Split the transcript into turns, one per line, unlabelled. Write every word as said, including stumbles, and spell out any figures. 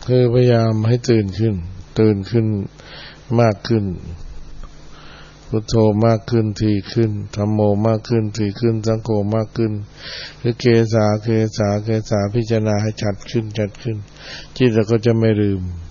คือพยายามให้ตื่นขึ้นตื่นขึ้นมากขึ้นพุทโธมากขึ้นทีขึ้นธัมโมมากขึ้นทีขึ้นสังโฆมากขึ้นคือเกสาเกสาเกสาพิจารณาให้ชัดขึ้นชัดขึ้นจิตเราก็จะไม่ลืม